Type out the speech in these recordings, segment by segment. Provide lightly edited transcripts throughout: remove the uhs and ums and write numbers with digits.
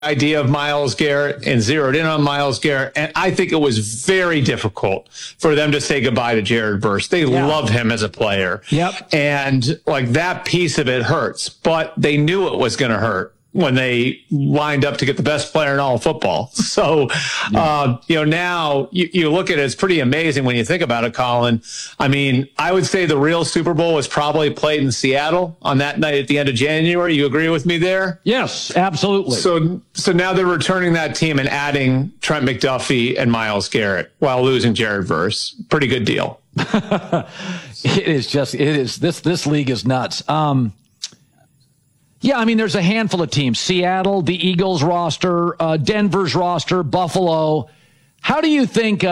idea of Myles Garrett and zeroed in on Myles Garrett. And I think it was very difficult for them to say goodbye to Jared Verse. They love him as a player. Yep. And like that piece of it hurts, but they knew it was going to hurt when they lined up to get the best player in all of football. So, now you look at it, it's pretty amazing when you think about it, Colin. I mean, I would say the real Super Bowl was probably played in Seattle on that night at the end of January. You agree with me there? Yes, absolutely. So now they're returning that team and adding Trent McDuffie and Myles Garrett while losing Jared Verse. Pretty good deal. This league is nuts. Yeah, I mean, there's a handful of teams. Seattle, the Eagles roster, Denver's roster, Buffalo. How do you think,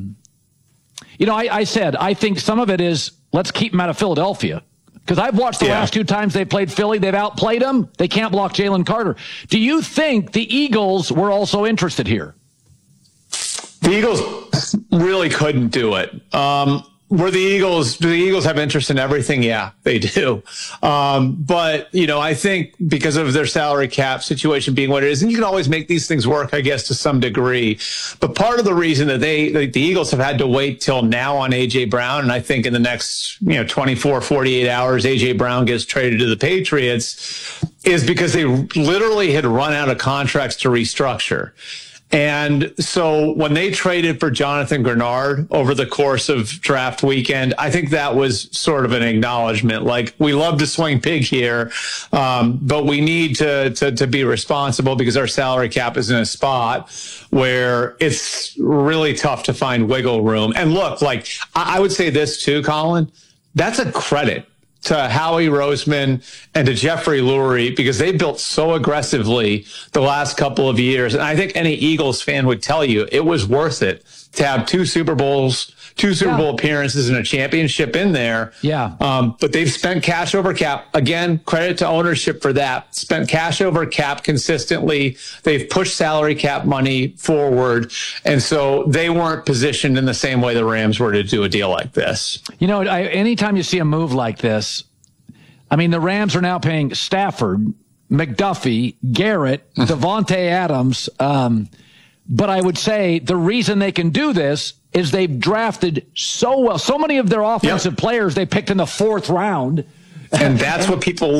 I said, I think some of it is, let's keep them out of Philadelphia. Because I've watched the last 2 times they played Philly. They've outplayed them. They can't block Jalen Carter. Do you think the Eagles were also interested here? The Eagles really couldn't do it. Do the Eagles have interest in everything? Yeah, they do. But, I think because of their salary cap situation being what it is, and you can always make these things work, I guess, to some degree. But part of the reason that the Eagles have had to wait till now on A.J. Brown, and I think in the next, 24, 48 hours, A.J. Brown gets traded to the Patriots, is because they literally had run out of contracts to restructure. And so when they traded for Jonathan Grenard over the course of draft weekend, I think that was sort of an acknowledgement. Like, we love to swing big here, but we need to be responsible because our salary cap is in a spot where it's really tough to find wiggle room. And look, like, I would say this too, Colin, that's a credit to Howie Roseman and to Jeffrey Lurie, because they built so aggressively the last couple of years. And I think any Eagles fan would tell you it was worth it to have 2 Super Bowl appearances and a championship in there. Yeah. But they've spent cash over cap. Again, credit to ownership for that. Spent cash over cap consistently. They've pushed salary cap money forward. And so they weren't positioned in the same way the Rams were to do a deal like this. Anytime you see a move like this, I mean, the Rams are now paying Stafford, McDuffie, Garrett, Devontae Adams. But I would say the reason they can do this is they've drafted so well. So many of their offensive players they picked in the 4th round. And that's what people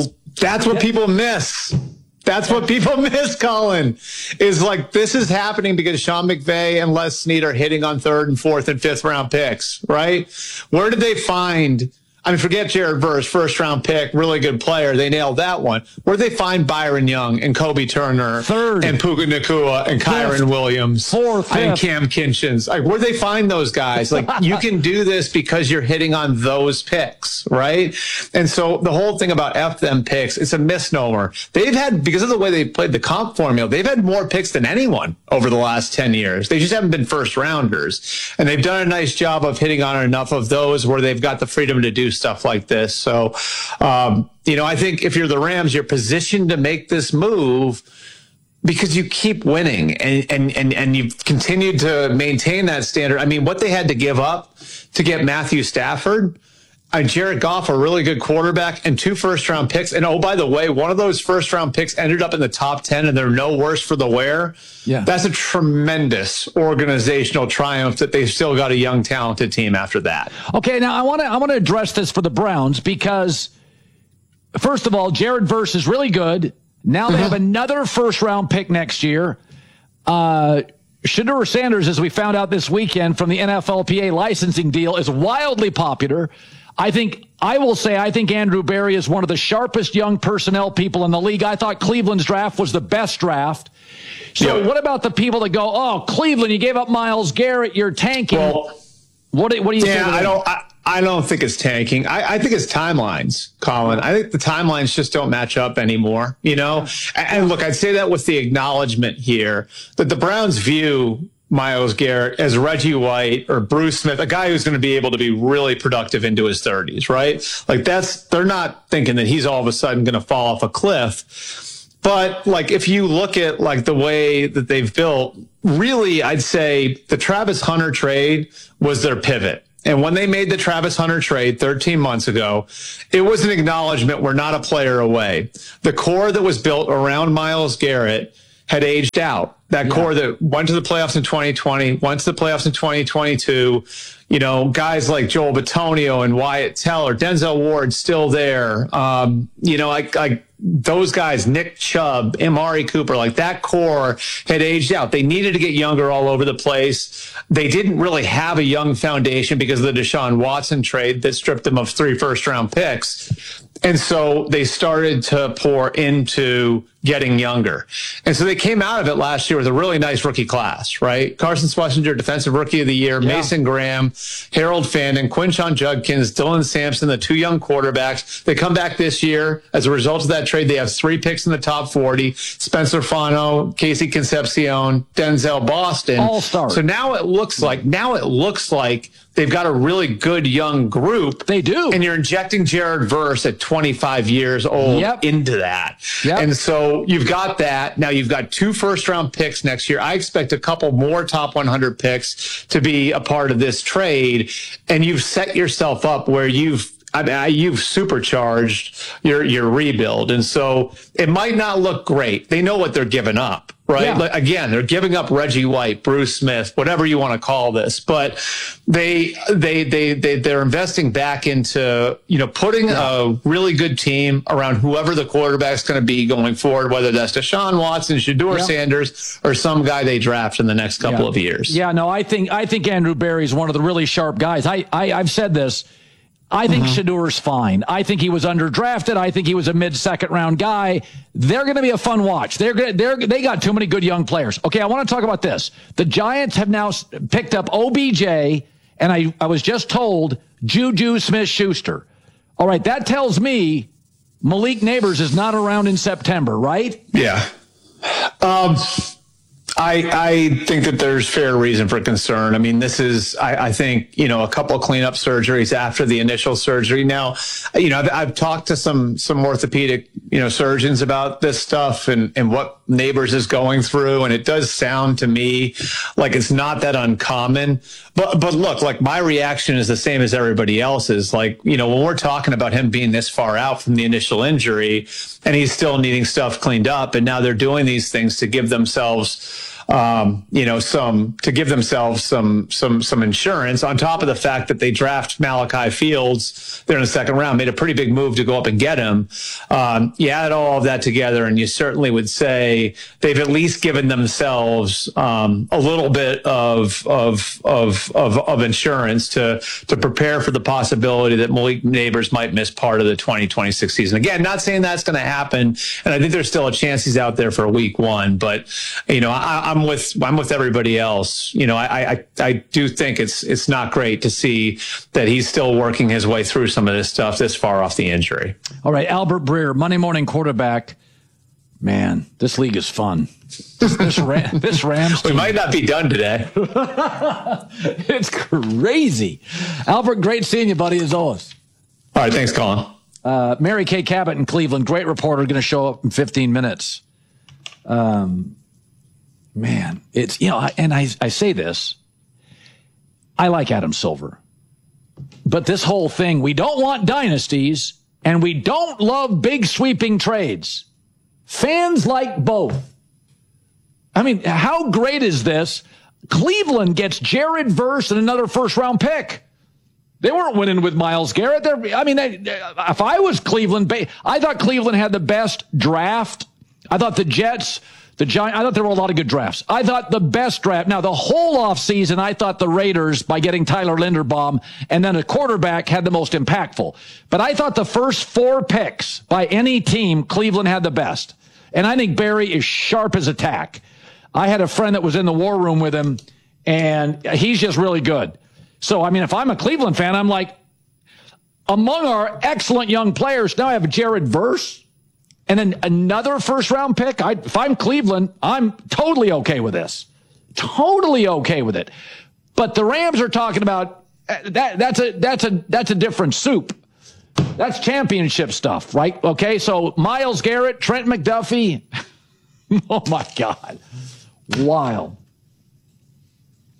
miss. That's what people miss, Colin, is like, this is happening because Sean McVay and Les Snead are hitting on 3rd and 4th and 5th round picks, right? Where did they find, I mean, forget Jared Verse, 1st round pick, really good player. They nailed that one. Where did they find Byron Young and Kobe Turner 3rd and Puka Nakua and Kyron Williams 4th and Cam Kinchins? Like, where did they find those guys? Like, you can do this because you're hitting on those picks, right? And so the whole thing about F them picks, it's a misnomer. They've had, because of the way they played the comp formula, they've had more picks than anyone over the last 10 years. They just haven't been first rounders. And they've done a nice job of hitting on enough of those where they've got the freedom to do stuff like this. So, I think if you're the Rams, you're positioned to make this move because you keep winning and you've continued to maintain that standard. I mean, what they had to give up to get Matthew Stafford, Jared Goff, a really good quarterback, and 2 first-round picks. And, oh, by the way, one of those first-round picks ended up in the top 10, and they're no worse for the wear. Yeah. That's a tremendous organizational triumph that they've still got a young, talented team after that. Okay, now I want to address this for the Browns because, first of all, Jared Verse is really good. Now they have another first-round pick next year. Shedeur Sanders, as we found out this weekend from the NFLPA licensing deal, is wildly popular. I think Andrew Berry is one of the sharpest young personnel people in the league. I thought Cleveland's draft was the best draft. So what about the people that go, oh, Cleveland, you gave up Myles Garrett, you're tanking. Well, what do you think? I don't think it's tanking. I think it's timelines, Colin. I think the timelines just don't match up anymore, And look, I'd say that with the acknowledgement here that the Browns view Myles Garrett as Reggie White or Bruce Smith, a guy who's going to be able to be really productive into his 30s, right? Like, they're not thinking that he's all of a sudden going to fall off a cliff. But like, if you look at like the way that they've built, really, I'd say the Travis Hunter trade was their pivot. And when they made the Travis Hunter trade 13 months ago, it was an acknowledgement we're not a player away. The core that was built around Myles Garrett had aged out. That core that went to the playoffs in 2020, went to the playoffs in 2022, guys like Joel Bitonio and Wyatt Teller, Denzel Ward still there. Like those guys, Nick Chubb, Amari Cooper, like that core had aged out. They needed to get younger all over the place. They didn't really have a young foundation because of the Deshaun Watson trade that stripped them of 3 first-round picks. And so they started to pour into getting younger. And so they came out of it last year with a really nice rookie class, right? Carson Schlesinger, Defensive Rookie of the Year, Mason Graham, Harold Fandon, Quinshon Judkins, Dylan Sampson, the 2 young quarterbacks. They come back this year. As a result of that trade, they have 3 picks in the top 40. Spencer Fano, Casey Concepcion, Denzel Boston. All stars. So now it looks like they've got a really good young group. They do. And you're injecting Jared Verse at 25 years old into that. Yep. And so you've got that. Now you've got 2 first-round picks next year. I expect a couple more top 100 picks to be a part of this trade. And you've set yourself up where you've supercharged your rebuild. And so it might not look great. They know what they're giving up. Right. Yeah. Like, again, they're giving up Reggie White, Bruce Smith, whatever you want to call this, but they're investing back into, putting a really good team around whoever the quarterback's going to be going forward, whether that's Deshaun Watson, Shedeur Sanders, or some guy they draft in the next couple of years. Yeah, no, I think Andrew Berry is one of the really sharp guys. I've said this. I think Shedeur's fine. I think he was underdrafted. I think he was a mid-second round guy. They're going to be a fun watch. They got too many good young players. Okay, I want to talk about this. The Giants have now picked up OBJ, and I was just told Juju Smith-Schuster. All right, that tells me Malik Neighbors is not around in September, right? Yeah. I think that there's fair reason for concern. I mean, this is, I think, a couple of cleanup surgeries after the initial surgery. Now, I've talked to some orthopedic, surgeons about this stuff and what Neighbors is going through. And it does sound to me like it's not that uncommon. But look, like my reaction is the same as everybody else's. Like, when we're talking about him being this far out from the initial injury and he's still needing stuff cleaned up, and now they're doing these things to give themselves some insurance on top of the fact that they draft Malachi Fields there in the second round, made a pretty big move to go up and get him. You add all of that together, and you certainly would say they've at least given themselves a little bit of insurance to prepare for the possibility that Malik Neighbors might miss part of the 2026 season. Again, not saying that's going to happen, and I think there's still a chance he's out there for week 1, but I'm with everybody else. I do think it's not great to see that he's still working his way through some of this stuff this far off the injury. All right, Albert Breer, Monday Morning Quarterback. Man, this league is fun. This Rams we might not be done today. It's crazy. Albert, great seeing you, buddy, as always. All right, thanks, Colin. Mary Kay Cabot in Cleveland, great reporter, going to show up in 15 minutes. Man, it's, and I say this, I like Adam Silver, but this whole thing, we don't want dynasties and we don't love big sweeping trades. Fans like both. I mean, how great is this? Cleveland gets Jared Verse and another first-round pick. They weren't winning with Myles Garrett. If I was Cleveland, I thought Cleveland had the best draft. I thought the Jets, the Giants, I thought there were a lot of good drafts. I thought the best draft. Now, the whole offseason, I thought the Raiders, by getting Tyler Linderbaum and then a quarterback, had the most impactful. But I thought the first 4 picks by any team, Cleveland had the best. And I think Barry is sharp as a tack. I had a friend that was in the war room with him, and he's just really good. So, I mean, if I'm a Cleveland fan, I'm like, among our excellent young players, now I have Jared Verse and then another first-round pick. If I'm Cleveland, I'm totally okay with this. Totally okay with it. But the Rams are talking about that's a different soup. That's championship stuff, right? Okay, so Myles Garrett, Trent McDuffie. Oh, my God. Wild.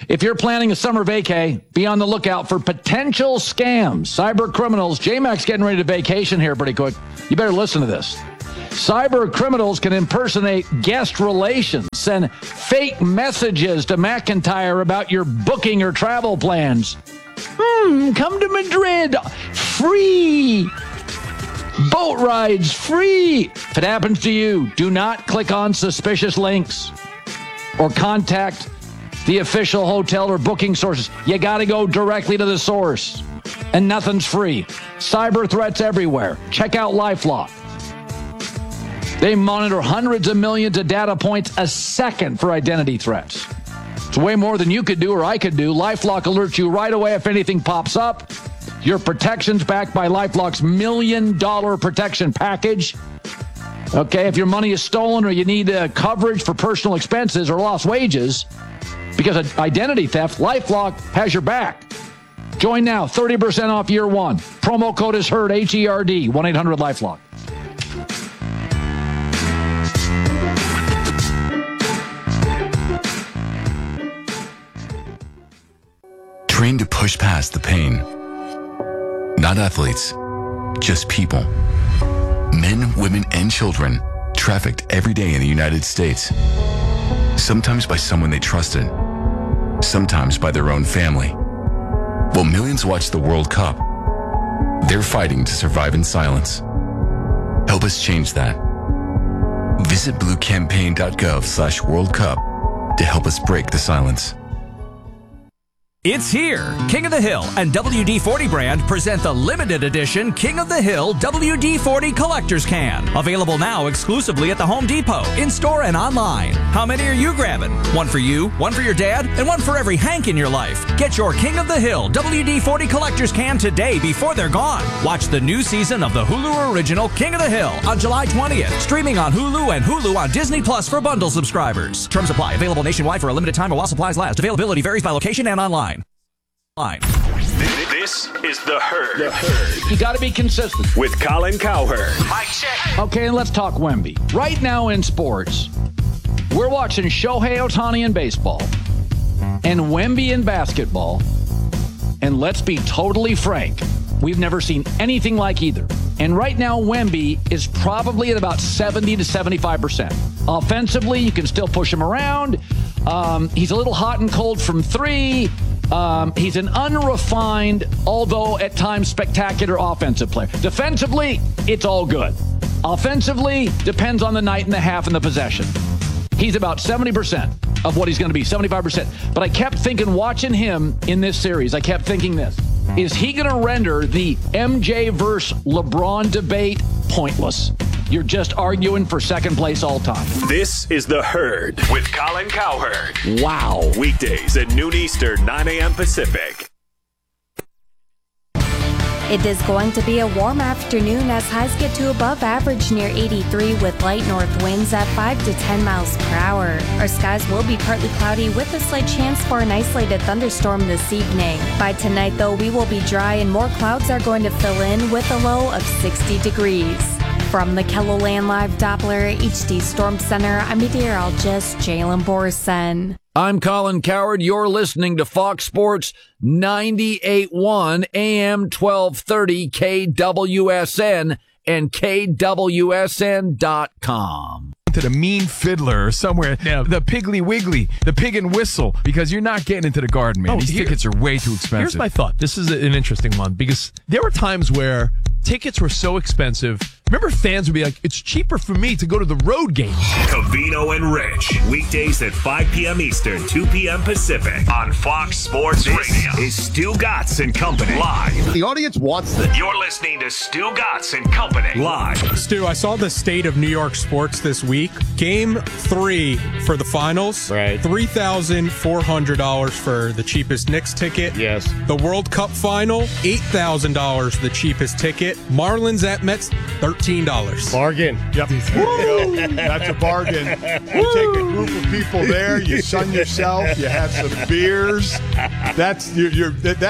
If you're planning a summer vacay, be on the lookout for potential scams. Cyber criminals. J-Mac's getting ready to vacation here pretty quick. You better listen to this. Cyber criminals can impersonate guest relations, send fake messages to McIntyre about your booking or travel plans. Come to Madrid. Free. Boat rides free. If it happens to you, do not click on suspicious links or contact the official hotel or booking sources. You got to go directly to the source. And nothing's free. Cyber threats everywhere. Check out LifeLock. They monitor hundreds of millions of data points a second for identity threats. It's way more than you could do or I could do. LifeLock alerts you right away if anything pops up. Your protection's backed by LifeLock's $1 million protection package. Okay, if your money is stolen or you need coverage for personal expenses or lost wages because of identity theft, LifeLock has your back. Join now, 30% off year one. Promo code is HERD, H-E-R-D, 1-800-LifeLock. Trained to push past the pain. Not athletes, just people. Men, women, and children trafficked every day in the United States. Sometimes by someone they trusted, sometimes by their own family. While millions watch the World Cup, they're fighting to survive in silence. Help us change that. Visit bluecampaign.gov/World Cup to help us break the silence. It's here. King of the Hill and WD-40 brand present the limited edition King of the Hill WD-40 Collector's Can. Available now exclusively at the Home Depot, in-store and online. How many are you grabbing? One for you, one for your dad, and one for every Hank in your life. Get your King of the Hill WD-40 Collector's Can today before they're gone. Watch the new season of the Hulu original King of the Hill on July 20th. Streaming on Hulu and Hulu on Disney Plus for bundle subscribers. Terms apply. Available nationwide for a limited time or while supplies last. Availability varies by location and online. This is The Herd. You got to be consistent. With Colin Cowherd. Mic check. Okay, and let's talk Wemby. Right now in sports, we're watching Shohei Ohtani in baseball and Wemby in basketball. And let's be totally frank, we've never seen anything like either. And right now, Wemby is probably at about 70 to 75%. Offensively, you can still push him around. He's a little hot and cold from three. He's an unrefined, although at times spectacular offensive player. Defensively, it's all good. Offensively, depends on the night and the half and the possession. He's about 70% of what he's going to be, 75%. But I kept thinking, watching him in this series, I kept thinking this. Is he going to render the MJ versus LeBron debate pointless? You're just arguing for second place all time. This is The Herd with Colin Cowherd. Wow. Weekdays at noon Eastern, 9 a.m. Pacific. It is going to be a warm afternoon as highs get to above average near 83 with light north winds at 5 to 10 miles per hour. Our skies will be partly cloudy with a slight chance for an isolated thunderstorm this evening. By tonight, though, we will be dry and more clouds are going to fill in with a low of 60 degrees. From the KELOLAND Live Doppler HD Storm Center, I'm meteorologist Jalen Borson. I'm Colin Cowherd. You're listening to Fox Sports 98.1 AM 1230 KWSN and KWSN.com. To the Mean Fiddler or somewhere, the Piggly Wiggly, the Pig and Whistle, because you're not getting into the Garden, man. These tickets are way too expensive. Here's my thought. This is an interesting one because there were times where tickets were so expensive. Remember, fans would be like, it's cheaper for me to go to the road games. Covino and Rich. Weekdays at 5 p.m. Eastern, 2 p.m. Pacific on Fox Sports Radio. Is Stu Gatz and Company live. The audience wants this. You're listening to Stu Gatz and Company live. Stu, I saw the state of New York sports this week. Game 3 for the finals. Right. $3,400 for the cheapest Knicks ticket. Yes. The World Cup final, $8,000 the cheapest ticket. Marlins at Mets, $13. Bargain. Yep. That's a bargain. You take a group of people there, you sun yourself, you have some beers. That's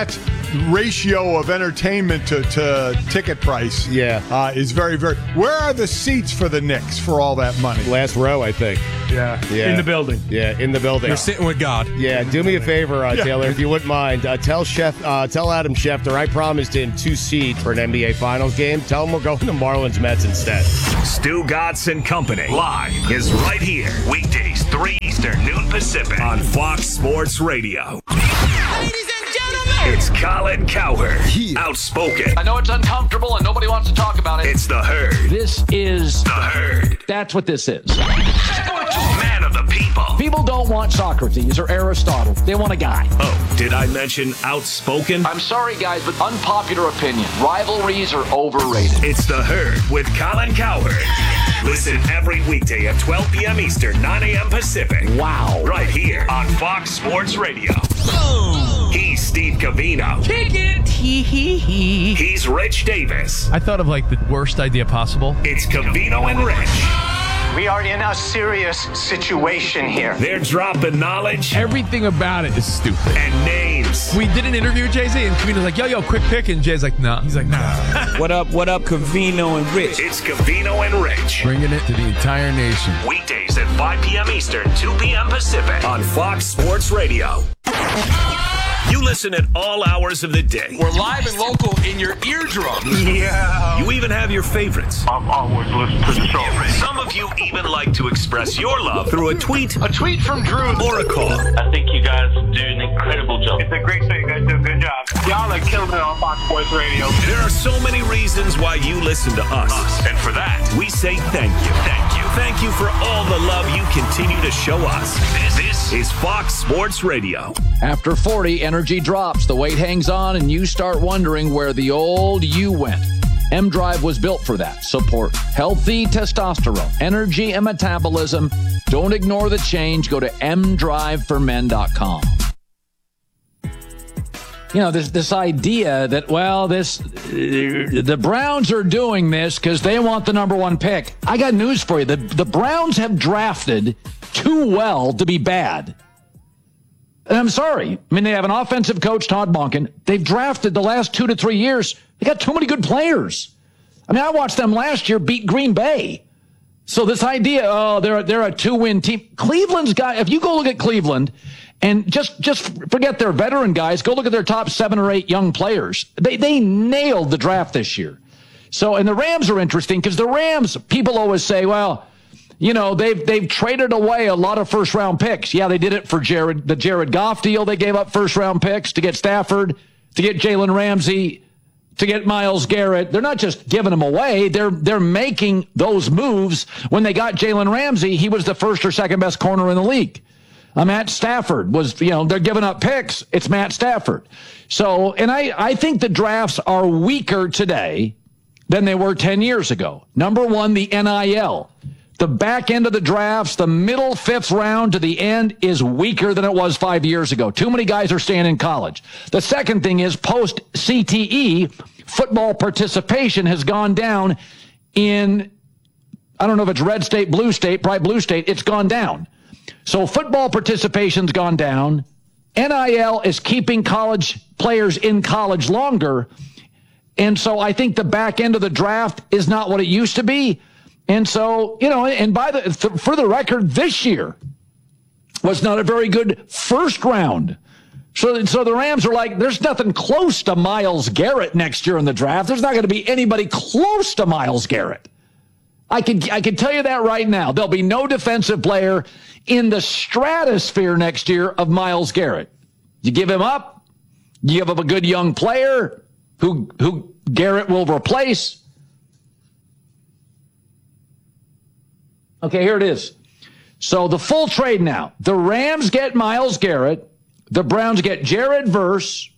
ratio of entertainment to ticket price is very, very... Where are the seats for the Knicks for all that money? Last row, I think. Yeah. In the building. Yeah, in the building. You're sitting with God. Yeah, do me a favor, Taylor, if you wouldn't mind. Tell Adam Schefter I promised him 2 seats for an NBA Finals game. Tell him we're going to Marlins Mets instead. Stu Gatz and Company live is right here. Weekdays 3 Eastern, noon Pacific on Fox Sports Radio. Ladies and gentlemen, it's Colin Cowherd. Outspoken. I know it's uncomfortable and nobody wants to talk about it. It's the Herd. This is the Herd. That's what this is. Man of the people. People don't want Socrates or Aristotle. They want a guy. Oh, did I mention outspoken? I'm sorry, guys, but unpopular opinion. Rivalries are overrated. It's the Herd with Colin Cowherd. Listen every weekday at 12 p.m. Eastern, 9 a.m. Pacific. Wow. Right here on Fox Sports Radio. He's Steve Covino. kick it. He's Rich Davis. I thought of like the worst idea possible. It's Covino and Rich. We are in a serious situation here. They're dropping knowledge. Everything about it is stupid. And names. We did an interview with Jay-Z, and Covino's like, yo, quick pick. And Jay's like, nah. He's like, nah. What up, Covino and Rich? It's Covino and Rich. Bringing it to the entire nation. Weekdays at 5 p.m. Eastern, 2 p.m. Pacific on Fox Sports Radio. You listen at all hours of the day. We're live and local in your eardrums. Yeah. You even have your favorites. I've always listened to the show. Some of you even like to express your love through a tweet from Drew, or a call. I think you guys do an incredible job. It's a great show. You guys do a good job. Y'all are killing it on Fox Sports Radio. There are so many reasons why you listen to us. And for that, we say thank you. Thank you. Thank you for all the love you continue to show us. This is Fox Sports Radio. After 40, energy drops, the weight hangs on, and you start wondering where the old you went. M-Drive was built for that. Support healthy testosterone, energy, and metabolism. Don't ignore the change. Go to mdriveformen.com. You know, this idea that, the Browns are doing this because they want the number 1 pick. I got news for you. The Browns have drafted too well to be bad. And I'm sorry. I mean, they have an offensive coach, Todd Monken. They've drafted the last 2 to 3 years. They got too many good players. I mean, I watched them last year beat Green Bay. So this idea, they're a 2-win team. Cleveland's got, if you go look at Cleveland and just forget their veteran guys, go look at their top 7 or 8 young players. They nailed the draft this year. So, and the Rams are interesting because the Rams, people always say, well, you know, they've traded away a lot of first-round picks. Yeah, they did it for the Jared Goff deal. They gave up first-round picks to get Stafford, to get Jalen Ramsey, to get Myles Garrett. They're not just giving them away. They're making those moves. When they got Jalen Ramsey, he was the first or second best corner in the league. Matt Stafford was, they're giving up picks. It's Matt Stafford. So, and I think the drafts are weaker today than they were 10 years ago. Number 1, the NIL. The back end of the drafts, the middle 5th round to the end is weaker than it was 5 years ago. Too many guys are staying in college. The second thing is post-CTE, football participation has gone down in, I don't know if it's red state, blue state, probably blue state. It's gone down. So football participation's gone down. NIL is keeping college players in college longer. And so I think the back end of the draft is not what it used to be. And so, and for the record, this year was not a very good first round. So the Rams are like, there's nothing close to Myles Garrett next year in the draft. There's not going to be anybody close to Myles Garrett. I can tell you that right now. There'll be no defensive player in the stratosphere next year of Myles Garrett. You give him up, you give up a good young player who Garrett will replace. Okay, here it is. So the full trade now. The Rams get Myles Garrett. The Browns get Jared Verse,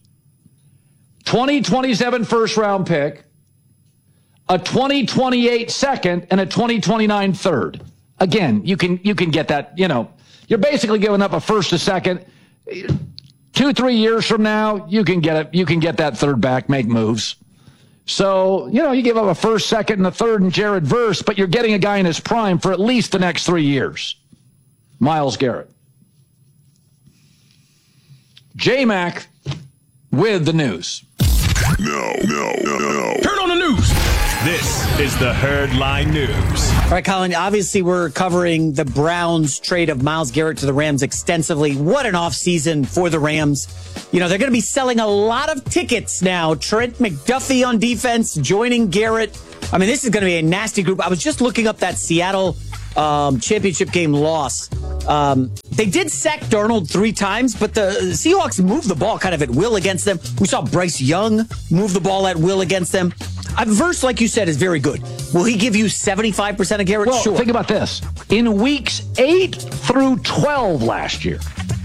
2027 first-round pick, a 2028 second, and a 2029 third. Again, you can get that, You're basically giving up a first, a second. 2-3 years from now, you can get it. You can get that third back, make moves. So, you give up a first, second, and a third in Jared Verse, but you're getting a guy in his prime for at least the next 3 years. Myles Garrett. J-Mac, with the news. No. Turn on the news. This is the Herd Line News. All right, Colin, obviously we're covering the Browns trade of Myles Garrett to the Rams extensively. What an offseason for the Rams. You know, they're going to be selling a lot of tickets now. Trent McDuffie on defense, joining Garrett. I mean, this is going to be a nasty group. I was just looking up that Seattle championship game loss. They did sack Darnold 3 times, but the Seahawks moved the ball kind of at will against them. We saw Bryce Young move the ball at will against them. Verse, like you said, is very good. Will he give you 75% of Garrett? Well, sure. Think about this. In weeks 8 through 12 last year,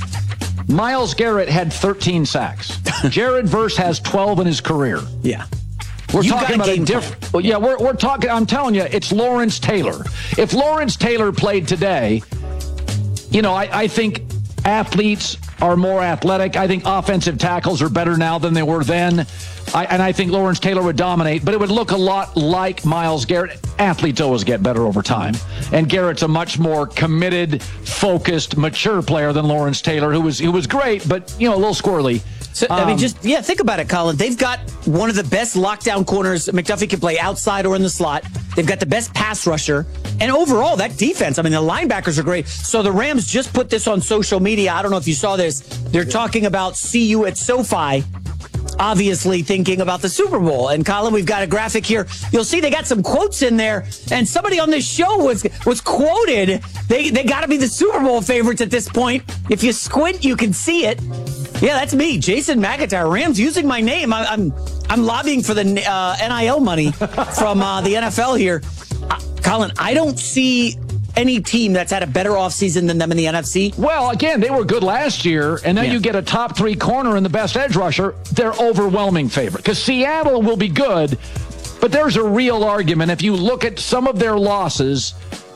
Myles Garrett had 13 sacks. Jared Verse has 12 in his career. Yeah. We're talking about a different. Well, yeah, we're talking. I'm telling you, it's Lawrence Taylor. If Lawrence Taylor played today, you know, I think athletes are more athletic. I think offensive tackles are better now than they were then. I think Lawrence Taylor would dominate, but it would look a lot like Myles Garrett. Athletes always get better over time. And Garrett's a much more committed, focused, mature player than Lawrence Taylor, who was great, but, you know, a little squirrely. So, I mean, think about it, Colin. They've got one of the best lockdown corners. McDuffie can play outside or in the slot. They've got the best pass rusher. And overall, that defense, I mean, the linebackers are great. So the Rams just put this on social media. I don't know if you saw this. They're talking about see you at SoFi, obviously thinking about the Super Bowl. And Colin, we've got a graphic here. You'll see they got some quotes in there. And somebody on this show was quoted. They got to be the Super Bowl favorites at this point. If you squint, you can see it. Yeah, that's me, Jason McIntyre. Rams using my name. I'm lobbying for the NIL money from the NFL here. Colin, I don't see any team that's had a better offseason than them in the NFC. Well, again, they were good last year, and then you get a top 3 corner and the best edge rusher. They're overwhelming favorite because Seattle will be good, but there's a real argument. If you look at some of their losses,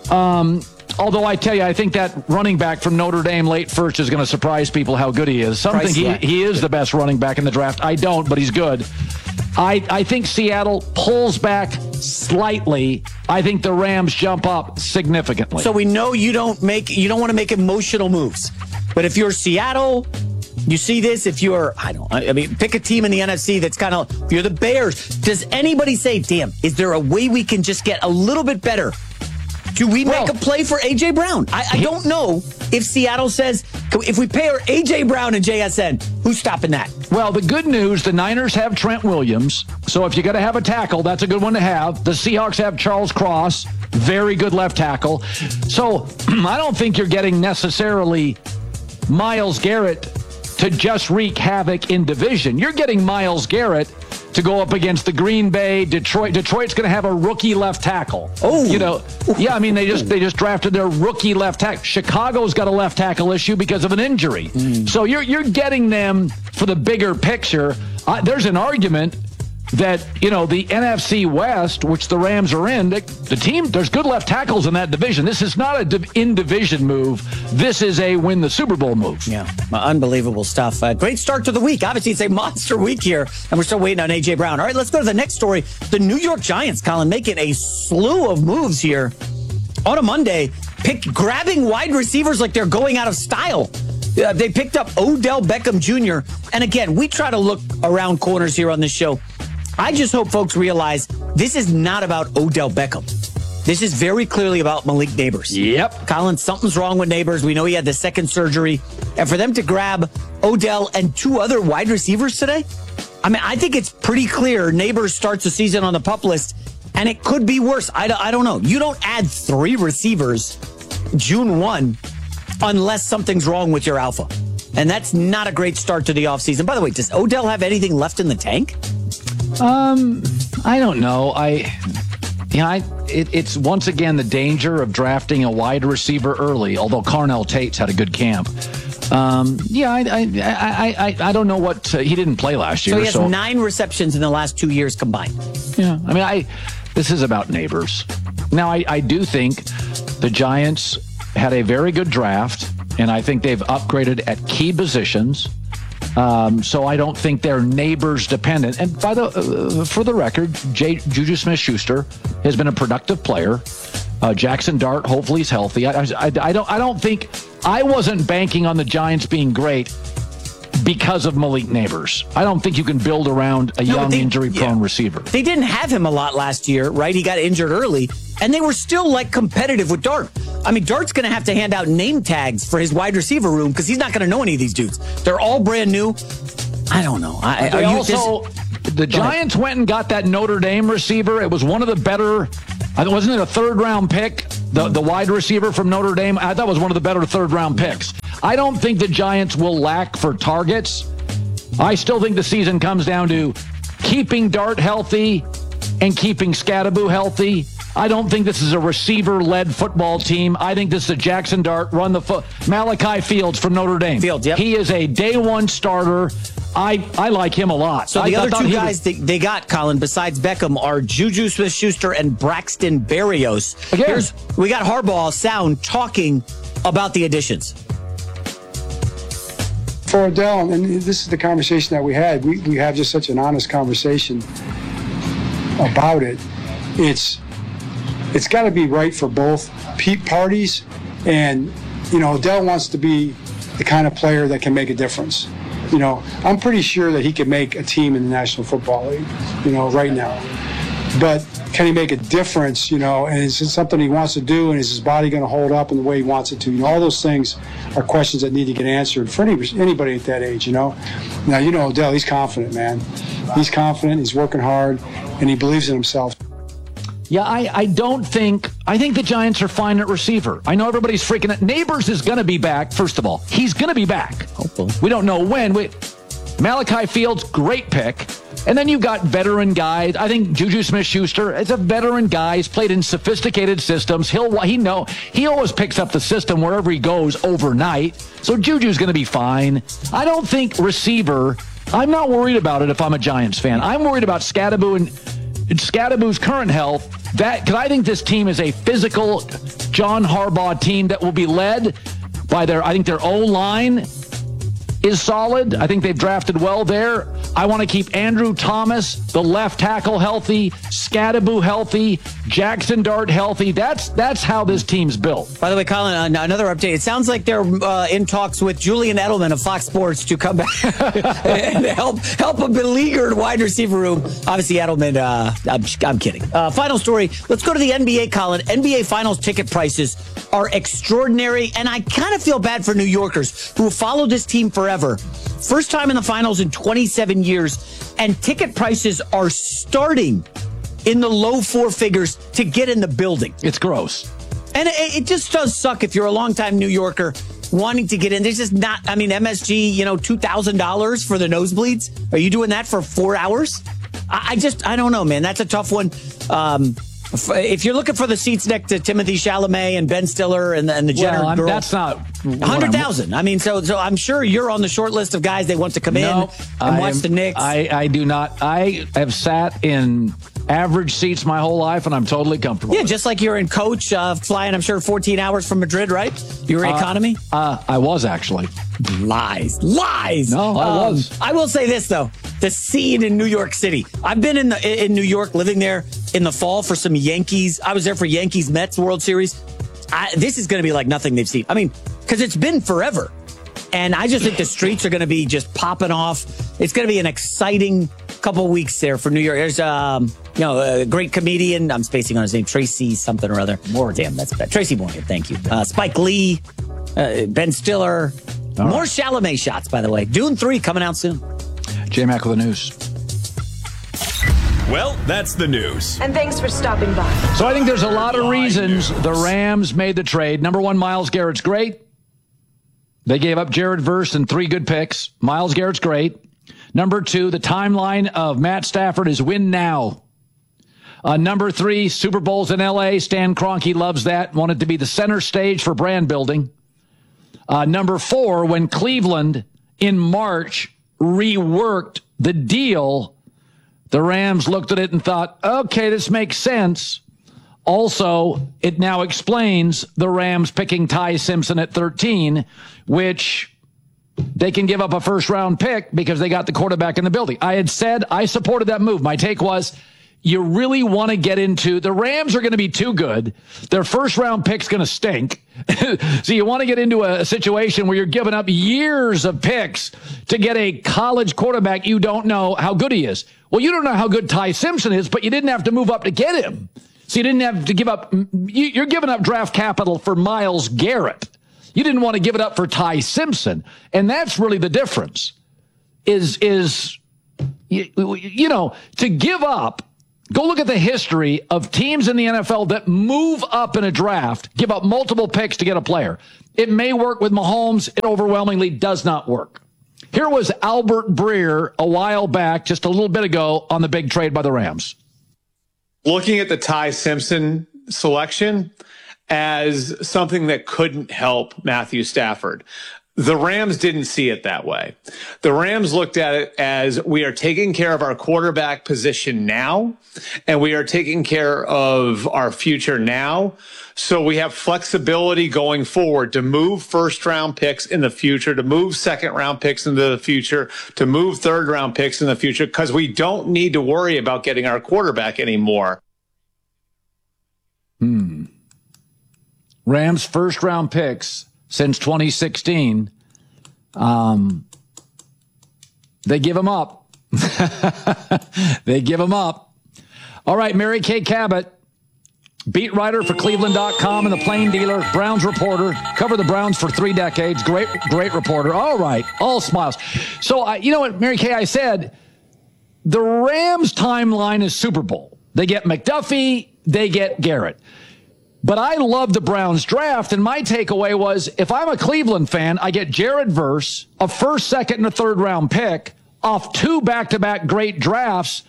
although I tell you, I think that running back from Notre Dame late first is going to surprise people how good he is. Some think he is the best running back in the draft. I don't, but he's good. I think Seattle pulls back slightly. I think the Rams jump up significantly. So we know you don't want to make emotional moves. But if you're Seattle, you see this. If you're, pick a team in the NFC that's kind of, if you're the Bears, does anybody say, damn, is there a way we can just get a little bit better? Do we make a play for A.J. Brown? I don't know if Seattle says, if we pay our A.J. Brown and JSN, who's stopping that? Well, the good news, the Niners have Trent Williams. So if you're going to have a tackle, that's a good one to have. The Seahawks have Charles Cross, very good left tackle. So I don't think you're getting necessarily Myles Garrett to just wreak havoc in division. You're getting Myles Garrett to go up against the Green Bay, Detroit. Detroit's going to have a rookie left tackle. Oh, you know, yeah. I mean, they just drafted their rookie left tackle. Chicago's got a left tackle issue because of an injury. So you're getting them for the bigger picture. There's an argument that, you know, the NFC West, which the Rams are in, the team, there's good left tackles in that division. This is not a in-division move. This is a win the Super Bowl move. Yeah, unbelievable stuff. Great start to the week. Obviously, it's a monster week here, and we're still waiting on A.J. Brown. All right, let's go to the next story. The New York Giants, Colin, making a slew of moves here on a Monday, grabbing wide receivers like they're going out of style. They picked up Odell Beckham Jr., and again, we try to look around corners here on this show. I just hope folks realize this is not about Odell Beckham. This is very clearly about Malik Neighbors. Yep. Colin, something's wrong with Neighbors. We know he had the second surgery. And for them to grab Odell and 2 other wide receivers today, I mean, I think it's pretty clear Neighbors starts the season on the PUP list, and it could be worse. I don't know. You don't add 3 receivers June 1 unless something's wrong with your alpha. And that's not a great start to the offseason. By the way, does Odell have anything left in the tank? I don't know. It's once again the danger of drafting a wide receiver early, although Carnell Tate's had a good camp. I don't know what he didn't play last year. So he has 9 receptions in the last 2 years combined. Yeah, I mean, this is about Neighbors. Now, I do think the Giants had a very good draft, and I think they've upgraded at key positions. So I don't think they're Neighbors dependent. And for the record, Juju Smith-Schuster has been a productive player. Jackson Dart, hopefully, is healthy. I don't think I wasn't banking on the Giants being great, because of Malik Neighbors. I don't think you can build around a young, injury-prone receiver. They didn't have him a lot last year, right? He got injured early, and they were still, competitive with Dart. I mean, Dart's going to have to hand out name tags for his wide receiver room because he's not going to know any of these dudes. They're all brand new. I don't know. The Giants went and got that Notre Dame receiver. It was one of the better, wasn't it a third-round pick? The wide receiver from Notre Dame, I thought was one of the better third-round picks. I don't think the Giants will lack for targets. I still think the season comes down to keeping Dart healthy and keeping Scadaboo healthy. I don't think this is a receiver-led football team. I think this is a Jackson Dart run the foot. Malachi Fields from Notre Dame. Fields, yep. He is a day one starter. I like him a lot. So the other two guys they got, Colin, besides Beckham, are Juju Smith-Schuster and Braxton Berrios. We got Harbaugh Sound talking about the additions. For Odell, and this is the conversation that we had, we have just such an honest conversation about it. It's got to be right for both parties, and Odell wants to be the kind of player that can make a difference. I'm pretty sure that he could make a team in the National Football League, right now. But can he make a difference, and is it something he wants to do, and is his body going to hold up in the way he wants it to? All those things are questions that need to get answered for anybody at that age, Now, Odell, he's confident, man. He's confident, he's working hard, and he believes in himself. Yeah, I think the Giants are fine at receiver. I know everybody's freaking out. Neighbors is going to be back, first of all. He's going to be back. Hopefully. We don't know when. Malachi Fields, great pick. And then you've got veteran guys. I think Juju Smith-Schuster is a veteran guy. He's played in sophisticated systems. He always picks up the system wherever he goes overnight. So Juju's going to be fine. I don't think receiver, I'm not worried about it if I'm a Giants fan. I'm worried about Scadaboo and Scadaboo's current health, because I think this team is a physical John Harbaugh team that will be led by their O-line is solid. I think they've drafted well there. I want to keep Andrew Thomas, the left tackle, healthy, Scadaboo healthy, Jackson Dart healthy. That's how this team's built. By the way, Colin, another update. It sounds like they're in talks with Julian Edelman of Fox Sports to come back and help a beleaguered wide receiver room. Obviously, Edelman, I'm kidding. Final story. Let's go to the NBA, Colin. NBA Finals ticket prices are extraordinary, and I kind of feel bad for New Yorkers who have followed this team forever. First time in the finals in 27 years, and ticket prices are starting in the low four figures to get in the building. It's gross. And it just does suck if you're a longtime New Yorker wanting to get in. There's just not, MSG, $2,000 for the nosebleeds. Are you doing that for 4 hours? I don't know, man. That's a tough one. If you're looking for the seats next to Timothy Chalamet and Ben Stiller and the Jenner girl, that's not 100,000. So I'm sure you're on the short list of guys they want to come in and watch the Knicks. I do not. I have sat in average seats my whole life, and I'm totally comfortable. Yeah, just like you're in coach, flying, I'm sure, 14 hours from Madrid, right? You were economy? I was actually. Lies. No, I was. I will say this, though. The scene in New York City. I've been in New York, living there in the fall for some Yankees. I was there for Yankees-Mets World Series. This is going to be like nothing they've seen. Because it's been forever. And I just think the streets are going to be just popping off. It's going to be an exciting couple of weeks there for New York. There's, a great comedian. I'm spacing on his name. Tracy something or other. Damn, that's bad. Tracy Morgan, thank you. Spike Lee, Ben Stiller. More Chalamet shots, by the way. Dune 3 coming out soon. J-Mac with the news. Well, that's the news. And thanks for stopping by. So I think there's a lot of reasons the Rams made the trade. Number one, Myles Garrett's great. They gave up Jared Verse and 3 good picks. Myles Garrett's great. Number 2, the timeline of Matt Stafford is win now. Number 3, Super Bowls in L.A. Stan Kroenke loves that. Wanted to be the center stage for brand building. Number 4, when Cleveland in March reworked the deal, the Rams looked at it and thought, okay, this makes sense. Also, it now explains the Rams picking Ty Simpson at 13, which they can give up a first-round pick because they got the quarterback in the building. I had said I supported that move. My take was you really want to get into. The Rams are going to be too good. Their first round pick's going to stink. So you want to get into a situation where you're giving up years of picks to get a college quarterback you don't know how good he is. Well, you don't know how good Ty Simpson is, but you didn't have to move up to get him. So you didn't have to give up. You're giving up draft capital for Myles Garrett. You didn't want to give it up for Ty Simpson. And that's really the difference is you know, to give up. Go look at the history of teams in the NFL that move up in a draft, give up multiple picks to get a player. It may work with Mahomes. It overwhelmingly does not work. Here was Albert Breer a while back, just a little bit ago, on the big trade by the Rams. Looking at the Ty Simpson selection as something that couldn't help Matthew Stafford. The Rams didn't see it that way. The Rams looked at it as we are taking care of our quarterback position now, and we are taking care of our future now. So we have flexibility going forward to move first-round picks in the future, to move second-round picks into the future, to move third-round picks in the future, because we don't need to worry about getting our quarterback anymore. Rams first-round picks since 2016, they give them up. They give them up. All right, Mary Kay Cabot, beat writer for Cleveland.com and the Plain Dealer, Browns reporter, covered the Browns for 3 decades. Great reporter. All right, all smiles. So, you know what, Mary Kay, I said, the Rams' timeline is Super Bowl. They get McDuffie, they get Garrett. But I love the Browns draft, and my takeaway was, if I'm a Cleveland fan, I get Jared Verse, a first, second, and a third-round pick off 2 back-to-back great drafts.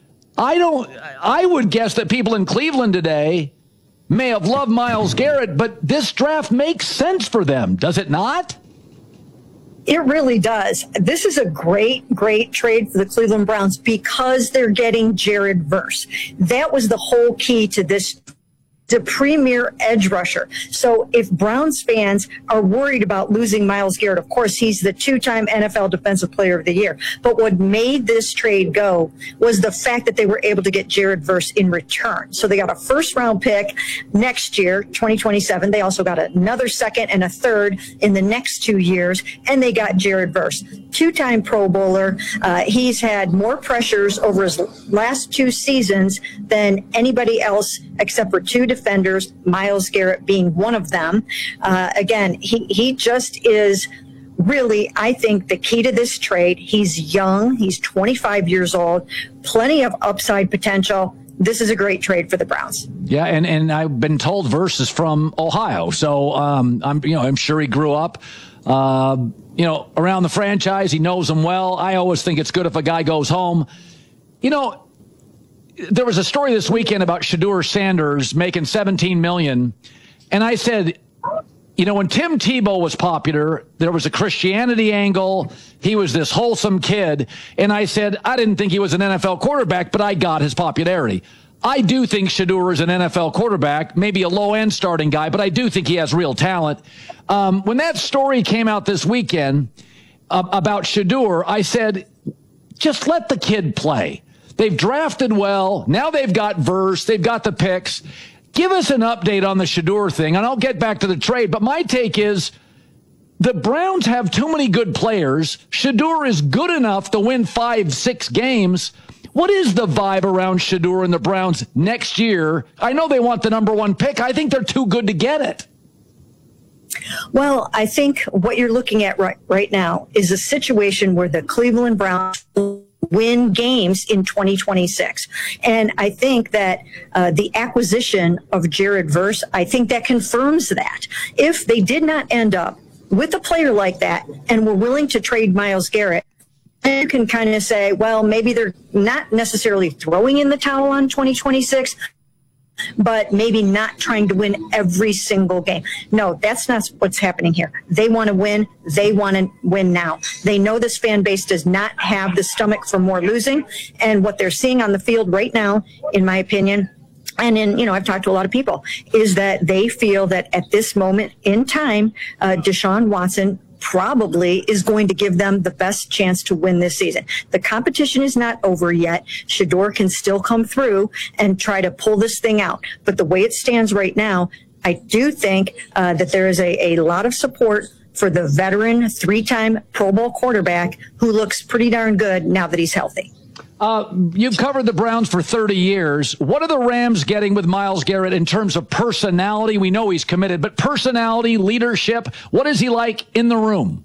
I would guess that people in Cleveland today may have loved Myles Garrett, but this draft makes sense for them, does it not? It really does. This is a great trade for the Cleveland Browns because they're getting Jared Verse. That was the whole key to this, the premier edge rusher. So if Browns fans are worried about losing Myles Garrett, of course, he's the 2-time NFL Defensive Player of the Year. But what made this trade go was the fact that they were able to get Jared Verse in return. So they got a first-round pick next year, 2027. They also got another second and a third in the next 2 years, and they got Jared Verse, 2-time Pro Bowler. He's had more pressures over his last 2 seasons than anybody else except for 2 defenders, Myles Garrett being one of them. Again, he just is really, I think, the key to this trade. He's young. He's 25 years old, plenty of upside potential. This is a great trade for the Browns. Yeah, and I've been told Verse is from Ohio, so I'm sure he grew up around the franchise. He knows them well. I always think it's good if a guy goes home. There was a story this weekend about Shedeur Sanders making $17 million. And I said, when Tim Tebow was popular, there was a Christianity angle. He was this wholesome kid. And I said, I didn't think he was an NFL quarterback, but I got his popularity. I do think Shedeur is an NFL quarterback, maybe a low-end starting guy, but I do think he has real talent. When that story came out this weekend about Shedeur, I said, just let the kid play. They've drafted well. Now they've got Verse. They've got the picks. Give us an update on the Shedeur thing, and I'll get back to the trade. But my take is the Browns have too many good players. Shedeur is good enough to win 5-6 games. What is the vibe around Shedeur and the Browns next year? I know they want the number 1 pick. I think they're too good to get it. Well, I think what you're looking at right now is a situation where the Cleveland Browns win games in 2026. And I think that the acquisition of Jared Verse, I think that confirms that. If they did not end up with a player like that and were willing to trade Myles Garrett, you can kind of say, well, maybe they're not necessarily throwing in the towel on 2026, but maybe not trying to win every single game. No, that's not what's happening here. They want to win. They want to win now. They know this fan base does not have the stomach for more losing. And what they're seeing on the field right now, in my opinion, and I've talked to a lot of people, is that they feel that at this moment in time, Deshaun Watson probably is going to give them the best chance to win this season. The competition is not over yet. Shedeur can still come through and try to pull this thing out. But the way it stands right now, I do think that there is a lot of support for the veteran 3-time Pro Bowl quarterback who looks pretty darn good now that he's healthy. You've covered the Browns for 30 years. What are the Rams getting with Myles Garrett in terms of personality? We know he's committed, but personality, leadership, what is he like in the room?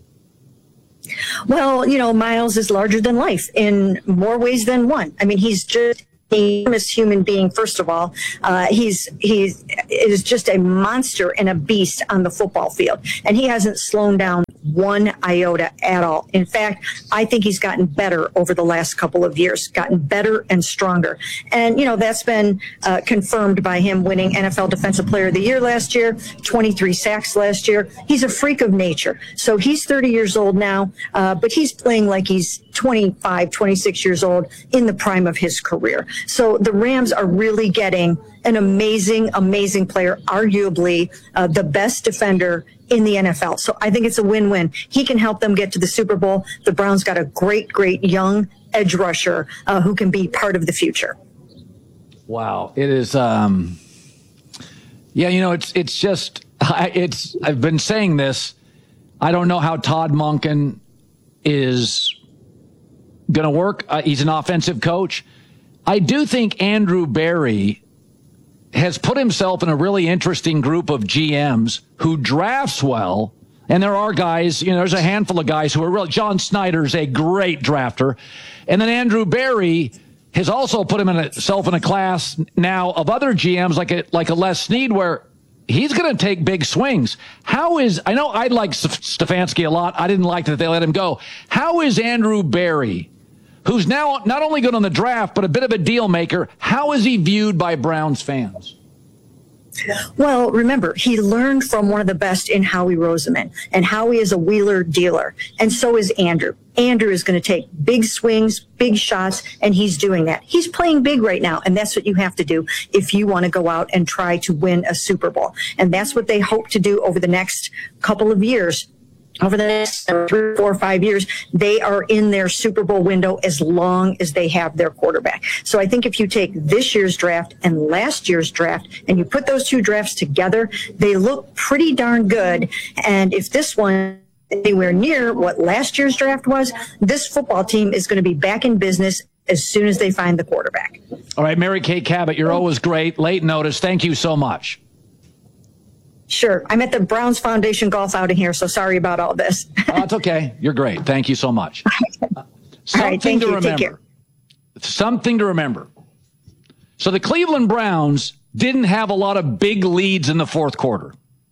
Well, Myles is larger than life in more ways than one. I mean, he's just a famous human being, first of all. He is just a monster and a beast on the football field, and he hasn't slowed down one iota at all. In fact, I think he's gotten better over the last couple of years, gotten better and stronger. And, that's been confirmed by him winning NFL Defensive Player of the Year last year, 23 sacks last year. He's a freak of nature. So he's 30 years old now, but he's playing like he's 25, 26 years old in the prime of his career. So the Rams are really getting an amazing, amazing player, arguably the best defender in the NFL. So I think it's a win-win. He can help them get to the Super Bowl. The Browns got a great, great young edge rusher who can be part of the future. Wow. It is, it's just, I've been saying this. I don't know how Todd Monken is going to work. He's an offensive coach. I do think Andrew Berry has put himself in a really interesting group of GMs who drafts well. And there are guys, there's a handful of guys who are real. John Snyder's a great drafter. And then Andrew Berry has also put himself in a class now of other GMs like a Les Snead, where he's going to take big swings. I know I like Stefanski a lot. I didn't like that they let him go. How is Andrew Berry, who's now not only good on the draft, but a bit of a deal maker, how is he viewed by Browns fans? Well, remember, he learned from one of the best in Howie Roseman, and Howie is a wheeler dealer, and so is Andrew. Andrew is going to take big swings, big shots, and he's doing that. He's playing big right now, and that's what you have to do if you want to go out and try to win a Super Bowl. And that's what they hope to do over the next couple of years. Over the next 3, 4, 5 years, they are in their Super Bowl window as long as they have their quarterback. So I think if you take this year's draft and last year's draft and you put those two drafts together, they look pretty darn good. And if this one anywhere near what last year's draft was, this football team is going to be back in business as soon as they find the quarterback. All right, Mary Kay Cabot, you're always great. Late notice. Thank you so much. Sure. I'm at the Browns Foundation golf outing here, so sorry about all this. That's okay. You're great. Thank you so much. Something to remember. Something to remember. So the Cleveland Browns didn't have a lot of big leads in the fourth quarter.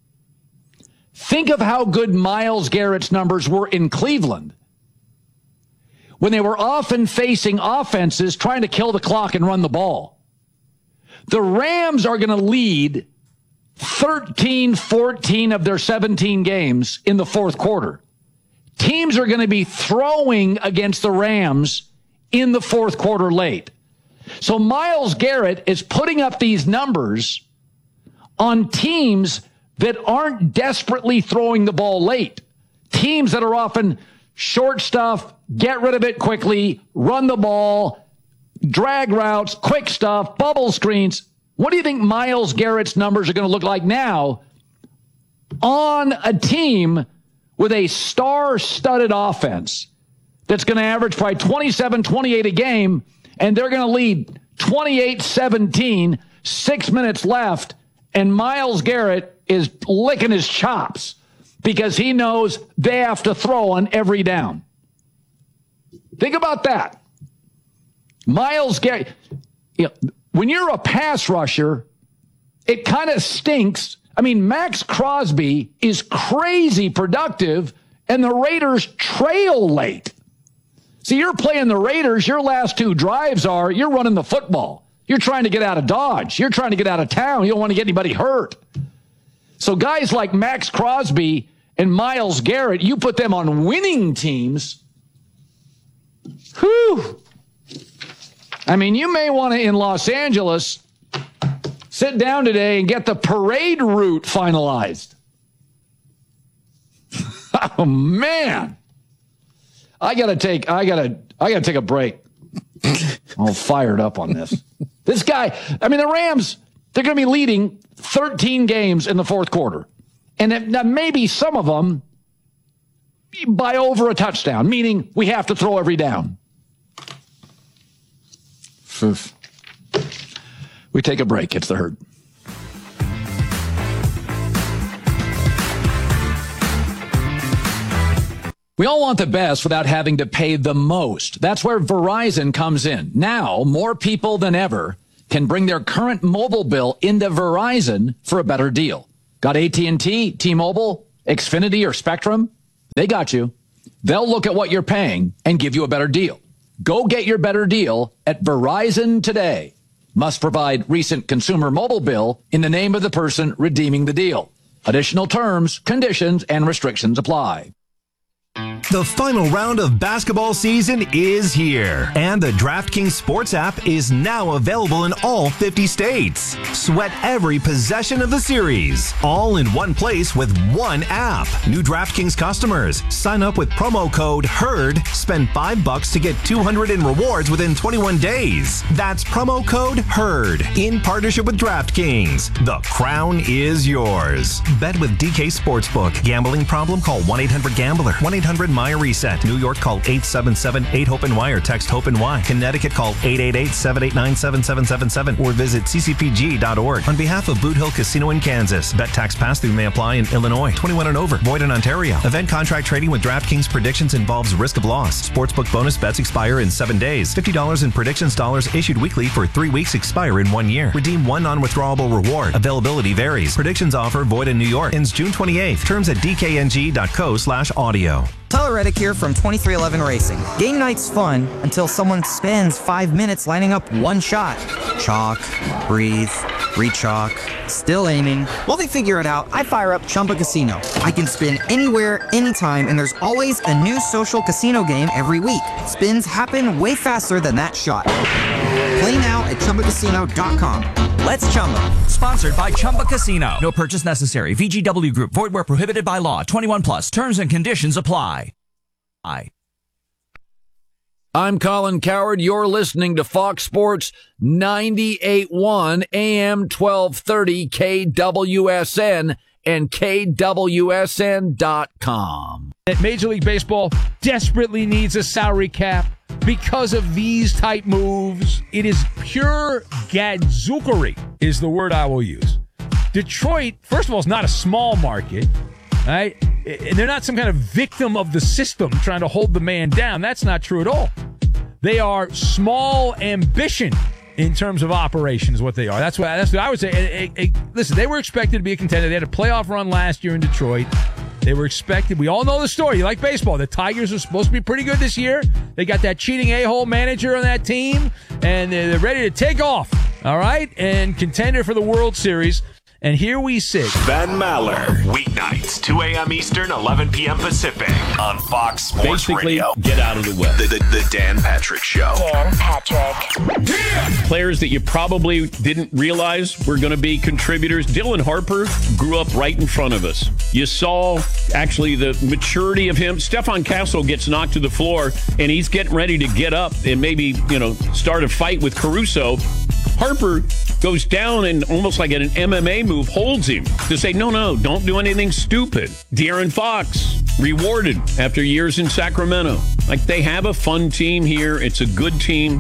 Think of how good Myles Garrett's numbers were in Cleveland when they were often facing offenses trying to kill the clock and run the ball. The Rams are going to lead 13, 14 of their 17 games in the fourth quarter. Teams are going to be throwing against the Rams in the fourth quarter late. So Myles Garrett is putting up these numbers on teams that aren't desperately throwing the ball late. Teams that are often short stuff, get rid of it quickly, run the ball, drag routes, quick stuff, bubble screens. What do you think Myles Garrett's numbers are going to look like now on a team with a star-studded offense that's going to average probably 27, 28 a game, and they're going to lead 28-17, 6 minutes left, and Myles Garrett is licking his chops because he knows they have to throw on every down. Think about that. Myles Garrett, when you're a pass rusher, it kind of stinks. I mean, Max Crosby is crazy productive, and the Raiders trail late. See, you're playing the Raiders. Your last two drives you're running the football. You're trying to get out of Dodge. You're trying to get out of town. You don't want to get anybody hurt. So guys like Max Crosby and Myles Garrett, you put them on winning teams. Whew. I mean, you may want to, in Los Angeles, sit down today and get the parade route finalized. Oh, man. I gotta take a break. All fired up on this. This guy, I mean, the Rams, they're going to be leading 13 games in the fourth quarter. And maybe some of them by over a touchdown, meaning we have to throw every down. We take a break. It's the Herd. We all want the best without having to pay the most. That's where Verizon comes in. Now, more people than ever can bring their current mobile bill into Verizon for a better deal. Got AT&T, T-Mobile, Xfinity, or Spectrum? They got you. They'll look at what you're paying and give you a better deal. Go get your better deal at Verizon today. Must provide recent consumer mobile bill in the name of the person redeeming the deal. Additional terms, conditions, and restrictions apply. The final round of basketball season is here, and the DraftKings Sports app is now available in all 50 states. Sweat every possession of the series, all in one place with one app. New DraftKings customers, sign up with promo code HERD, spend $5 to get $200 in rewards within 21 days. That's promo code HERD, in partnership with DraftKings. The crown is yours. Bet with DK Sportsbook. Gambling problem? Call 1-800-GAMBLER. 1-800-MY-RESET. New York, call 877-8-HOPE-NY or text HOPE-NY. Connecticut, call 888-789-7777 or visit ccpg.org. On behalf of Boot Hill Casino in Kansas, bet tax pass-through may apply in Illinois. 21 and over. Void in Ontario. Event contract trading with DraftKings predictions involves risk of loss. Sportsbook bonus bets expire in 7 days. $50 in predictions dollars issued weekly for 3 weeks, expire in 1 year. Redeem one non-withdrawable reward. Availability varies. Predictions offer void in New York. Ends June 28th. Terms at dkng.co/audio. Tyler Reddick here from 2311 Racing. Game night's fun until someone spends 5 minutes lining up one shot. Chalk, breathe, re-chalk, still aiming. While they figure it out, I fire up Chumba Casino. I can spin anywhere, anytime, and there's always a new social casino game every week. Spins happen way faster than that shot. Play now at ChumbaCasino.com. Let's Chumba. Sponsored by Chumba Casino. No purchase necessary. VGW Group. Void where prohibited by law. 21 plus. Terms and conditions apply. I'm Colin Cowherd. You're listening to Fox Sports 98.1 AM 1230 KWSN and KWSN.com. Major League Baseball desperately needs a salary cap because of these type moves. It is pure gadzookery is the word I will use. Detroit, first of all, is not a small market, right? And they're not some kind of victim of the system trying to hold the man down. That's not true at all. They are small ambition in terms of operation is what they are. That's what I would say. Listen, they were expected to be a contender. They had a playoff run last year in Detroit. They were expected. We all know the story. You like baseball. The Tigers are supposed to be pretty good this year. They got that cheating a-hole manager on that team, and they're ready to take off, all right, and contender for the World Series. And here we sit. Ben Maller, weeknights, 2 a.m. Eastern, 11 p.m. Pacific, on Fox Sports Radio. Get out of the way. The Dan Patrick Show. Dan Patrick. Players that you probably didn't realize were going to be contributors. Dylan Harper grew up right in front of us. You saw actually the maturity of him. Stephon Castle gets knocked to the floor, and he's getting ready to get up and maybe, start a fight with Caruso. Harper goes down and almost like an MMA move holds him to say, no, don't do anything stupid. De'Aaron Fox rewarded after years in Sacramento. Like, they have a fun team here. It's a good team.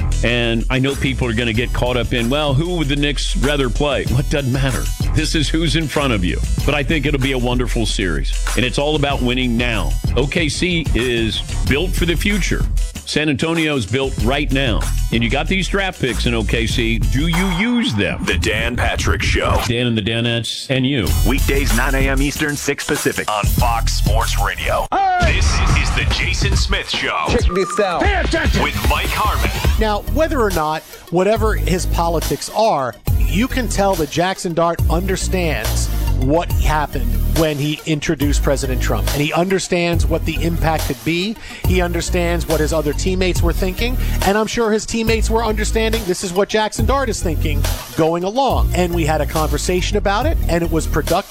And I know people are going to get caught up in, who would the Knicks rather play? What doesn't matter? This is who's in front of you. But I think it'll be a wonderful series. And it's all about winning now. OKC is built for the future. San Antonio's built right now. And you got these draft picks in OKC. Do you use them? The Dan Patrick Show. Dan and the Danettes and you. Weekdays, 9 a.m. Eastern, 6 Pacific, on Fox Sports Radio. Hey! This is the Jason Smith Show. Check this out. Pay attention. With Mike Harmon. Now, whether or not, whatever his politics are, you can tell that Jackson Dart understands what happened when he introduced President Trump. And he understands what the impact could be. He understands what his other teammates were thinking. And I'm sure his teammates were understanding this is what Jackson Dart is thinking going along. And we had a conversation about it, and it was productive.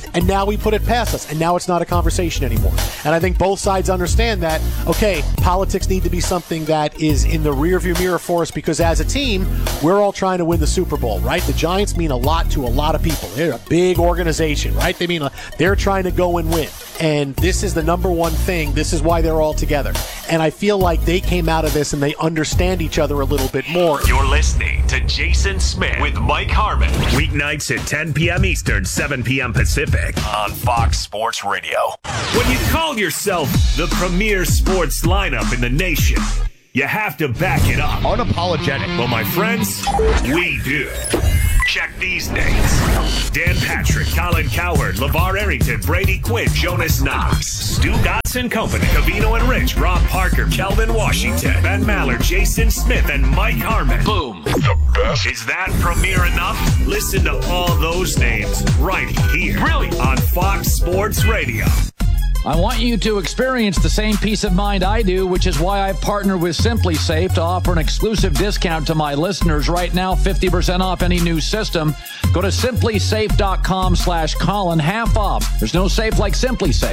and now we put it past us, and now it's not a conversation anymore. And I think both sides understand that, okay, politics need to be something that is in the rearview mirror for us, because as a team, we're all trying to win the Super Bowl, right? The Giants mean a lot to a lot of people. They're a big organization, right? They're trying to go and win. And this is the number one thing. This is why they're all together. And I feel like they came out of this and they understand each other a little bit more. You're listening to Jason Smith with Mike Harmon. Weeknights at 10 p.m. Eastern, 7 p.m. Pacific on Fox Sports Radio. When you call yourself the premier sports lineup in the nation, you have to back it up. Unapologetic. Well, my friends, we do. Check these names: Dan Patrick, Colin Cowherd, LeVar Arrington, Brady Quinn, Jonas Knox, Stu Gatz and Company, Covino and Rich, Rob Parker, Kelvin Washington, Ben Maller, Jason Smith, and Mike Harmon. Boom. The best. Is that premier enough? Listen to all those names right here. Really? On Fox Sports Radio. I want you to experience the same peace of mind I do, which is why I partner with Simply Safe to offer an exclusive discount to my listeners right now, 50% off any new system. Go to simplysafe.com/Colin, half off. There's no safe like Simply Safe.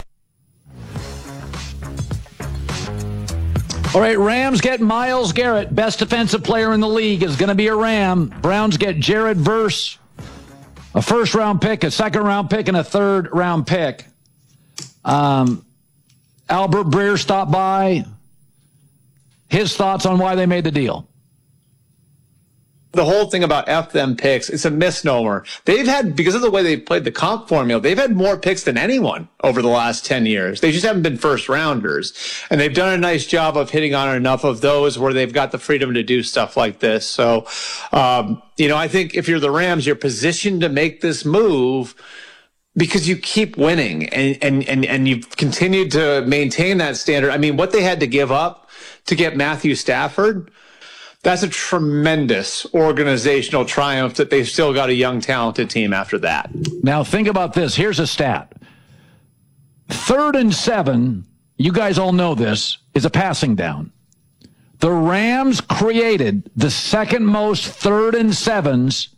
All right, Rams get Myles Garrett, best defensive player in the league, is going to be a Ram. Browns get Jared Verse, a first-round pick, a second-round pick, and a third-round pick. Albert Breer stopped by. His thoughts on why they made the deal. The whole thing about F them picks, it's a misnomer. They've had, because of the way they played the comp formula, they've had more picks than anyone over the last 10 years. They just haven't been first rounders. And they've done a nice job of hitting on enough of those where they've got the freedom to do stuff like this. So, I think if you're the Rams, you're positioned to make this move because you keep winning and you've continued to maintain that standard. I mean, what they had to give up to get Matthew Stafford, that's a tremendous organizational triumph that they've still got a young, talented team after that. Now, think about this. Here's a stat. 3rd and 7, you guys all know this, is a passing down. The Rams created the second most 3rd and 7s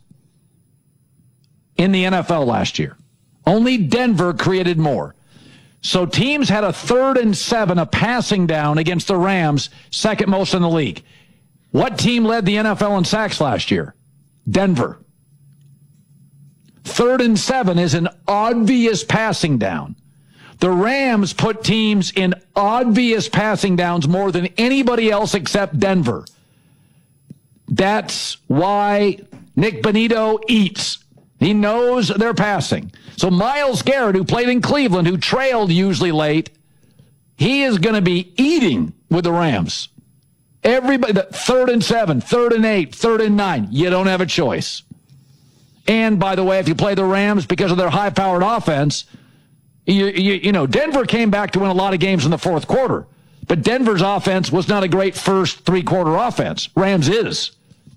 in the NFL last year. Only Denver created more. So teams had a 3rd and 7, a passing down against the Rams, second most in the league. What team led the NFL in sacks last year? Denver. 3rd and 7 is an obvious passing down. The Rams put teams in obvious passing downs more than anybody else except Denver. That's why Nick Bonito eats. He knows they're passing. So Myles Garrett, who played in Cleveland, who trailed usually late, he is going to be eating with the Rams. Everybody, 3rd and 7, 3rd and 8, 3rd and 9, you don't have a choice. And by the way, if you play the Rams because of their high-powered offense, you know, Denver came back to win a lot of games in the fourth quarter. But Denver's offense was not a great first three-quarter offense. Rams is.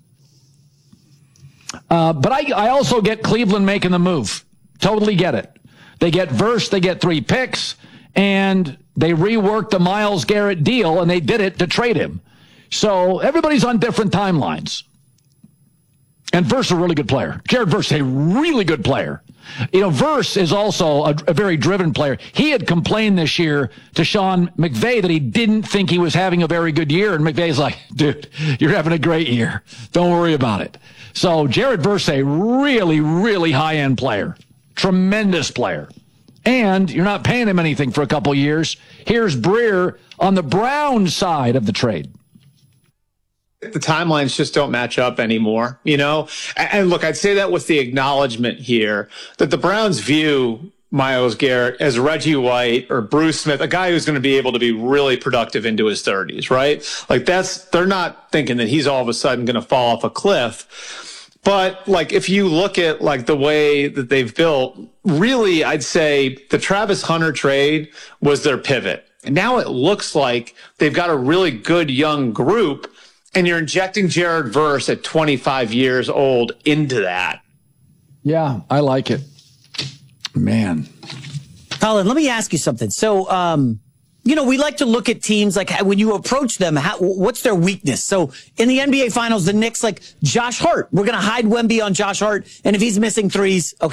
But I also get Cleveland making the move. Totally get it. They get Verse, they get 3 picks, and they reworked the Myles Garrett deal, and they did it to trade him. So everybody's on different timelines. And Verse is a really good player. Jared Verse is a really good player. You know, Verse is also a very driven player. He had complained this year to Sean McVay that he didn't think he was having a very good year. And McVay's like, dude, you're having a great year. Don't worry about it. So Jared Verse, a really, really high-end player. Tremendous player. And you're not paying him anything for a couple years. Here's Breer on the Brown side of the trade. The timelines just don't match up anymore, you know? And look, I'd say that with the acknowledgement here that the Browns view Myles Garrett as Reggie White or Bruce Smith, a guy who's going to be able to be really productive into his 30s, right? Like they're not thinking that he's all of a sudden going to fall off a cliff. But like, if you look at like the way that they've built, really, I'd say the Travis Hunter trade was their pivot. And now it looks like they've got a really good young group. And you're injecting Jared Verse at 25 years old into that. Yeah, I like it. Man. Colin, let me ask you something. So, you know, we like to look at teams like when you approach them, what's their weakness? So in the NBA Finals, the Knicks, like Josh Hart, we're going to hide Wemby on Josh Hart. And if he's missing threes, okay.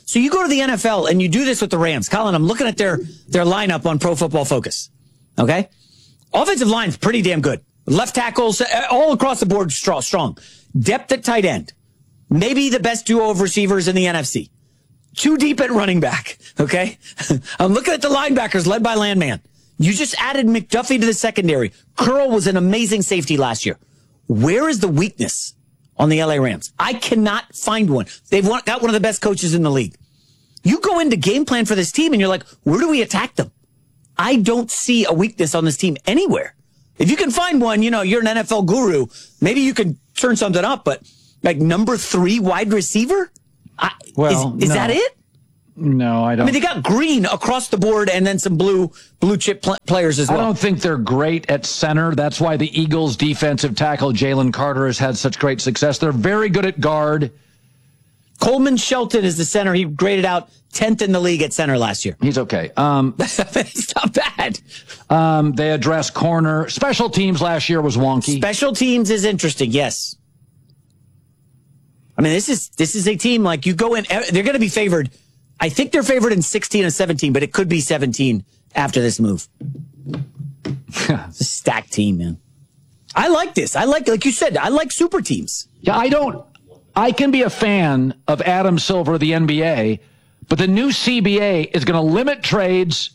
So you go to the NFL and you do this with the Rams. Colin, I'm looking at their lineup on Pro Football Focus. Okay? Offensive line's pretty damn good. Left tackles, all across the board, strong. Depth at tight end. Maybe the best duo of receivers in the NFC. Too deep at running back. Okay? I'm looking at the linebackers led by Landman. You just added McDuffie to the secondary. Curl was an amazing safety last year. Where is the weakness on the LA Rams? I cannot find one. They've got one of the best coaches in the league. You go into game plan for this team and you're like, where do we attack them? I don't see a weakness on this team anywhere. If you can find one, you're an NFL guru. Maybe you can turn something up, but like number 3 wide receiver? Is that it? No, I don't. I mean, they got Green across the board and then some blue chip players as well. I don't think they're great at center. That's why the Eagles' defensive tackle, Jalen Carter, has had such great success. They're very good at guard. Coleman Shelton is the center. He graded out 10th in the league at center last year. He's okay. It's not bad. They addressed corner. Special teams last year was wonky. Special teams is interesting, yes. I mean, this is a team like you go in, they're going to be favored. I think they're favored in 16 and 17, but it could be 17 after this move. It's a stacked team, man. I like this. Like you said, I like super teams. Yeah, I can be a fan of Adam Silver of the NBA, but the new CBA is going to limit trades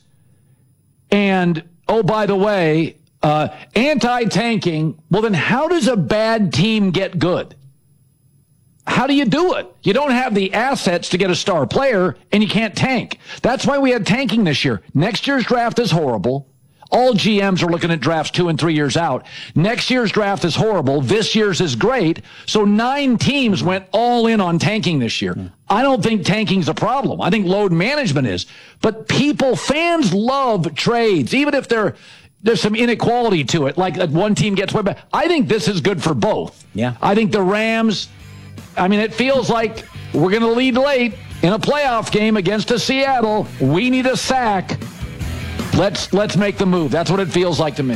and, oh, by the way, anti-tanking. Well, then how does a bad team get good? How do you do it? You don't have the assets to get a star player, and you can't tank. That's why we had tanking this year. Next year's draft is horrible. All GMs are looking at drafts 2 and 3 years out. Next year's draft is horrible. This year's is great. So 9 teams went all in on tanking this year. I don't think tanking's a problem. I think load management is. But fans love trades, even if there's some inequality to it, like one team gets way back. I think this is good for both. Yeah. I think the Rams, it feels like we're going to lead late in a playoff game against Seattle. We need a sack. Let's make the move. That's what it feels like to me.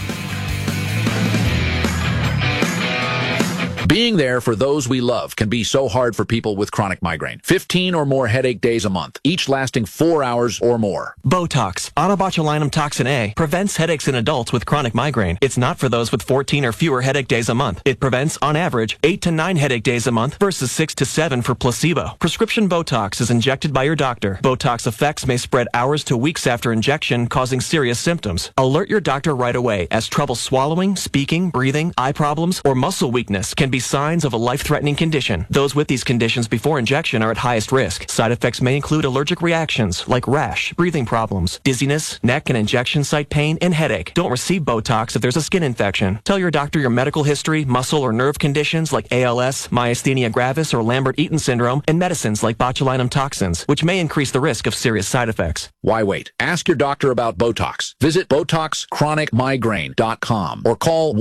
Being there for those we love can be so hard for people with chronic migraine. 15 or more headache days a month, each lasting 4 hours or more. Botox, onabotulinum toxin A, prevents headaches in adults with chronic migraine. It's not for those with 14 or fewer headache days a month. It prevents, on average, 8 to 9 headache days a month versus 6 to 7 for placebo. Prescription Botox is injected by your doctor. Botox effects may spread hours to weeks after injection, causing serious symptoms. Alert your doctor right away, as trouble swallowing, speaking, breathing, eye problems, or muscle weakness can be signs of a life-threatening condition. Those with these conditions before injection are at highest risk. Side effects may include allergic reactions like rash, breathing problems, dizziness, neck and injection site pain, and headache. Don't receive Botox if there's a skin infection. Tell your doctor your medical history, muscle or nerve conditions like ALS, myasthenia gravis, or Lambert-Eaton syndrome, and medicines like botulinum toxins, which may increase the risk of serious side effects. Why wait? Ask your doctor about Botox. Visit BotoxChronicMigraine.com or call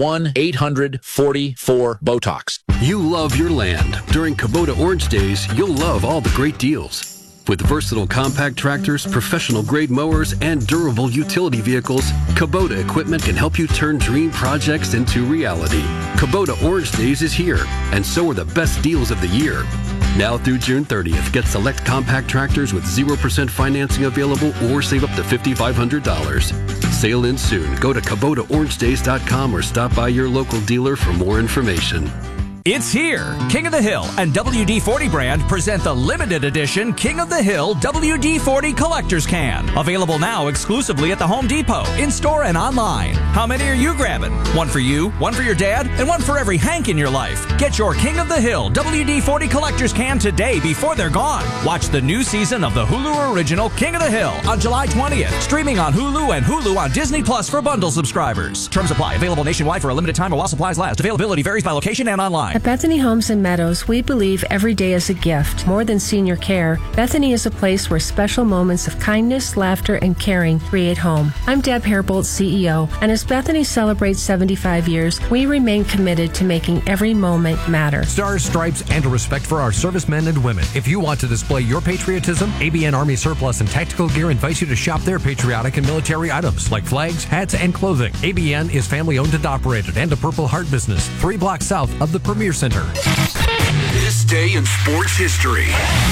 1-800-44-BOTOX. You love your land. During Kubota Orange Days, you'll love all the great deals. With versatile compact tractors, professional-grade mowers, and durable utility vehicles, Kubota equipment can help you turn dream projects into reality. Kubota Orange Days is here, and so are the best deals of the year. Now through June 30th, get select compact tractors with 0% financing available or save up to $5,500. Sale ends soon. Go to KubotaOrangeDays.com or stop by your local dealer for more information. It's here. King of the Hill and WD-40 brand present the limited edition King of the Hill WD-40 Collector's Can. Available now exclusively at the Home Depot, in-store and online. How many are you grabbing? One for you, one for your dad, and one for every Hank in your life. Get your King of the Hill WD-40 Collector's Can today before they're gone. Watch the new season of the Hulu original King of the Hill on July 20th. Streaming on Hulu and Hulu on Disney Plus for bundle subscribers. Terms apply. Available nationwide for a limited time or while supplies last. Availability varies by location and online. At Bethany Homes and Meadows, we believe every day is a gift. More than senior care, Bethany is a place where special moments of kindness, laughter, and caring create home. I'm Deb Hairbolt, CEO, and as Bethany celebrates 75 years, we remain committed to making every moment matter. Stars, stripes, and a respect for our servicemen and women. If you want to display your patriotism, ABN Army Surplus and Tactical Gear invites you to shop their patriotic and military items like flags, hats, and clothing. ABN is family-owned and operated and a Purple Heart business, 3 blocks south of the Premier Center. This day in sports history.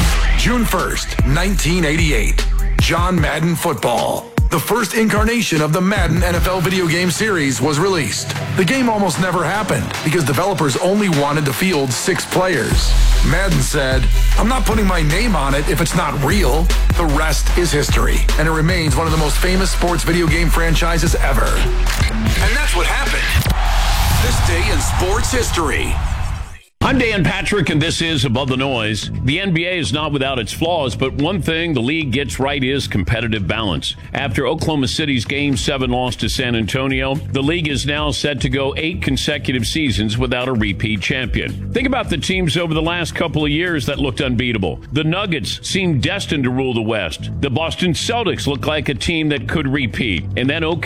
June 1st, 1988. John Madden Football. The first incarnation of the Madden NFL video game series was released. The game almost never happened because developers only wanted to field 6 players. Madden said, "I'm not putting my name on it if it's not real." The rest is history, and it remains one of the most famous sports video game franchises ever. And that's what happened. This day in sports history. I'm Dan Patrick, and this is Above the Noise. The NBA is not without its flaws, but one thing the league gets right is competitive balance. After Oklahoma City's Game 7 loss to San Antonio, the league is now set to go 8 consecutive seasons without a repeat champion. Think about the teams over the last couple of years that looked unbeatable. The Nuggets seemed destined to rule the West. The Boston Celtics look like a team that could repeat. And then